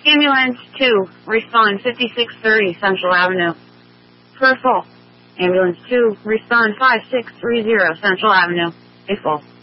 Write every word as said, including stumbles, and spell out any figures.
Ambulance two, respond fifty-six thirty Central Avenue. For full. Ambulance two, respond five six three zero Central Avenue. A full.